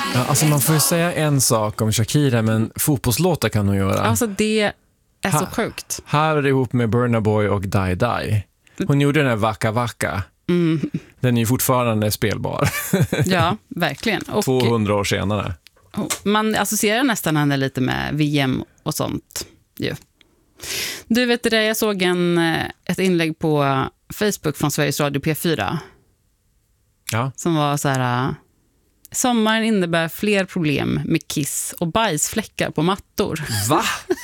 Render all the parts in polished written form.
Ja, alltså man får ju säga en sak om Shakira, men fotbollslåtar kan hon göra. Alltså det är så sjukt. Här ihop med Burna Boy och Die Die. Hon gjorde den här Waka Waka. Den är ju fortfarande spelbar. Ja, verkligen. Och 200 år senare. man associerar nästan henne lite med VM och sånt. Ja. Du vet det, jag såg ett inlägg på Facebook från Sveriges Radio P4. Ja. Som var så här: sommaren innebär fler problem med kiss och bajsfläckar på mattor. Va?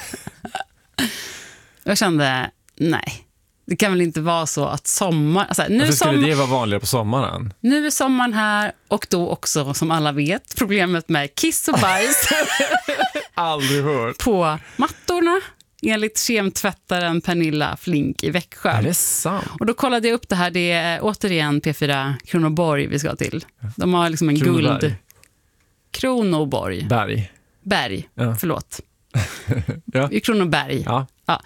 Jag kände, nej. Det kan väl inte vara så att sommar... Alltså, Varför skulle det vara vanligare på sommaren? Nu är sommaren här och då också, som alla vet, problemet med kiss och bajs. Aldrig hört. På mattorna, enligt kemtvättaren Pernilla Flink i Växjö. Är det sant? Och då kollade jag upp det här. Det är återigen P4 Kronoborg vi ska till. De har liksom en guld... Kronoborg. Berg, ja. Förlåt. Ja. I Kronoberg. Ja. Ja.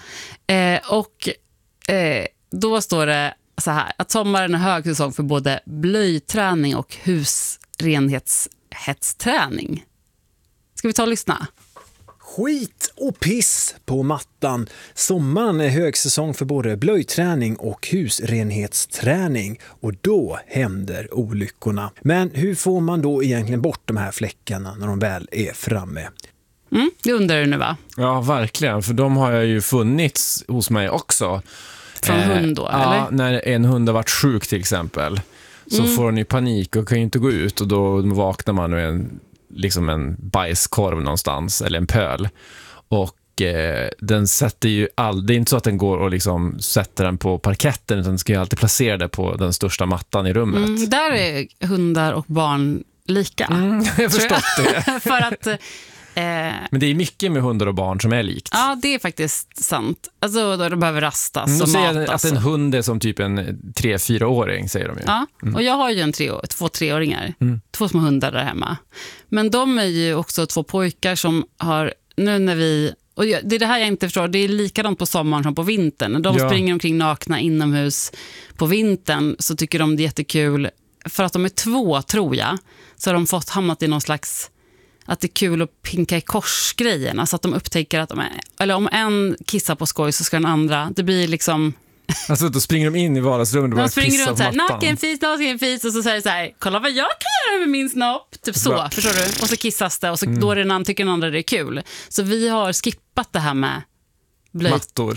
Då står det så här, att sommaren är högsäsong för både blöjträning och husrenhetsträning. Ska vi ta och lyssna? Skit och piss på mattan. Sommaren är högsäsong för både blöjträning och husrenhetsträning. Och då händer olyckorna. Men hur får man då egentligen bort de här fläckarna när de väl är framme? Det undrar du nu, va? Ja, verkligen. För de har ju funnits hos mig också. Från hund då, eller? Ja, när en hund har varit sjuk till exempel. Så får den ju panik och kan ju inte gå ut. Och då vaknar man med en bajskorv någonstans. Eller en pöl. Och den sätter ju det är inte så att den går och liksom sätter den på parketten. Utan den ska ju alltid placera det på den största mattan i rummet. Där är hundar och barn lika. Jag har förstått det. För att... Men det är mycket med hundar och barn som är likt. Ja, det är faktiskt sant. Alltså då de behöver rastas och matas. Att en hund är som typ en 3-4-åring, säger de ju. Ja, och jag har ju 2-3-åringar. 2 små hundar där hemma. Men de är ju också 2 pojkar som har, nu när vi... Och det är det här jag inte förstår. Det är likadant på sommaren som på vintern. När de springer omkring nakna inomhus på vintern så tycker de det är jättekul. För att de är 2, tror jag, så har de hamnat i någon slags... Att det är kul att pinka i korsgrejen. Alltså att de upptäcker att eller om en kissar på skoj så ska den andra... Det blir liksom... Alltså då springer de in i vardagsrummet och bara pissar på mattan. Naken fis. Och så säger det så här, kolla vad jag kan göra med min snopp. Typ så, förstår du? Och så kissas det och så då är det tycker den andra det är kul. Så vi har skippat det här med mattor.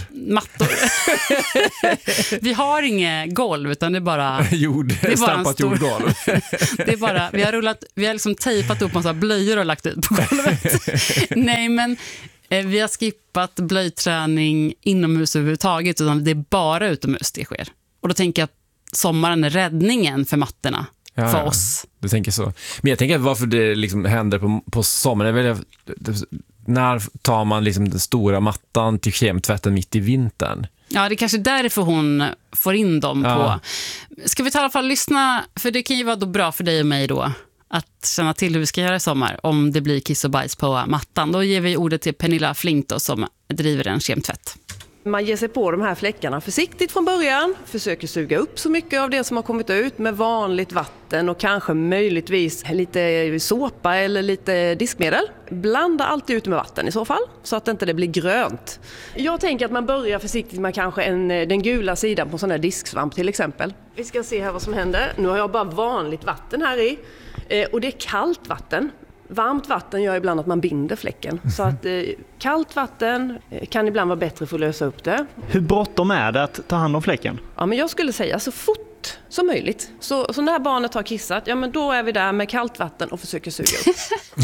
Vi har inget golv utan det är bara stampat jordgolv. Det är bara vi har liksom tejpat upp massa blöjor och lagt ut på golvet. Nej, men vi har skippat blöjträning inomhus överhuvudtaget, utan det är bara utomhus det sker. Och då tänker jag att sommaren är räddningen för mattorna för oss. Du tänker så. Men jag tänker att varför det liksom händer på sommaren, när tar man liksom den stora mattan till kemtvätten mitt i vintern? Ja, det är kanske därför hon får in dem på. Ska vi ta i alla fall lyssna, för det kan ju vara då bra för dig och mig då att känna till hur vi ska göra i sommar om det blir kiss och bajs på mattan. Då ger vi ordet till Pernilla Flink då, som driver en kemtvätt. Man ger sig på de här fläckarna försiktigt från början, försöker suga upp så mycket av det som har kommit ut med vanligt vatten och kanske möjligtvis lite såpa eller lite diskmedel. Blanda alltid ut med vatten i så fall, så att inte det blir grönt. Jag tänker att man börjar försiktigt med kanske den gula sidan på sån här disksvamp till exempel. Vi ska se här vad som händer. Nu har jag bara vanligt vatten här i och det är kallt vatten. Varmt vatten gör ibland att man binder fläcken. Så att kallt vatten kan ibland vara bättre för att lösa upp det. Hur bråttom är det att ta hand om fläcken? Ja, men jag skulle säga så fort som möjligt. Så när barnet har kissat, ja men då är vi där med kallt vatten och försöker suga upp.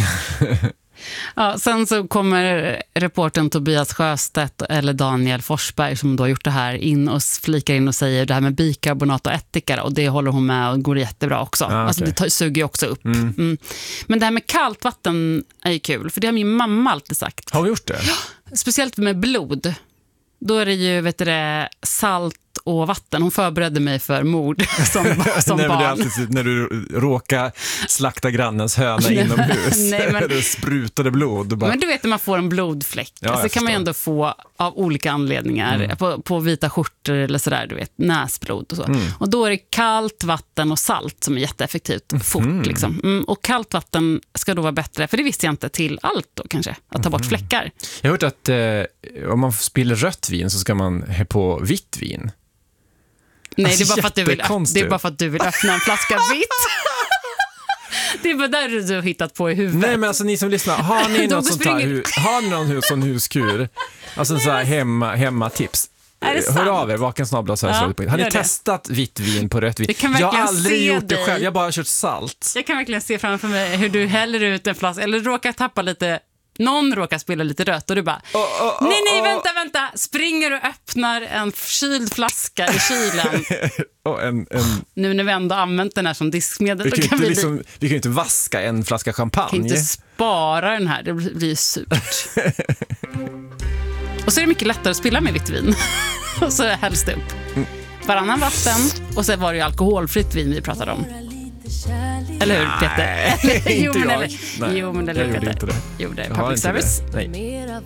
Ja, sen så kommer reportern Tobias Sjöstedt eller Daniel Forsberg som då har gjort det här in och flikar in och säger det här med bikarbonat och ättika, och det håller hon med och går jättebra också. Okay. Alltså det suger också upp. Men det här med kallt vatten är ju kul, för det har min mamma alltid sagt. Har vi gjort det? Ja, speciellt med blod. Då är det ju salt och vatten. Hon förberedde mig för mord som Nej, men det är barn. alltid när du råkar slakta grannens höna inomhus. Nej, men- Det sprutade blod. Och bara, Men du vet när man får en blodfläck. Ja, alltså, jag kan man ju förstår. ändå få av olika anledningar. På vita skjortor eller sådär, du vet, näsblod och så. Och då är det kallt vatten och salt som är jätteeffektivt fort. Liksom. Och kallt vatten ska då vara bättre, för det visste jag inte, till allt då kanske, att ta bort fläckar. Jag har hört att om man spiller rött vin så ska man ha på vitt vin. Nej, Alltså, det är bara för att jättekonstigt. det är bara för att du vill öppna en flaska vitt. Det är bara där du har hittat på i huvudet. Nej, men alltså ni som lyssnar, har ni Då något sånt här, springer- har ni någon sån huskur? Alltså så här hemmatips. Är det Hör sant? av er, vakensnabla.se. Har ni gör det. testat vitt vin på rött vin? Jag kan Jag har verkligen aldrig se gjort det dig. själv, jag har bara kört salt. Jag kan verkligen se framför mig hur du häller ut en flaska, eller råkar tappa lite, någon råkar spilla lite rött och du bara, nej, vänta, springer och öppnar en kyld flaska i kylen. Och Nu när vi ändå använt den här som diskmedel, vi då kan kan ju inte vaska en flaska kan champagne. inte spara den här, det blir surt. Och så är det mycket lättare att spilla med vitt vin. Och så hälls det upp. Varannan vatten, och så var det ju alkoholfritt vin vi pratade om. Eller hur, Peter? Inte jag. Nej, Jo, men eller jag gjorde Peter. inte det. Jo, det är Jag har public inte det. service. Nej. Mera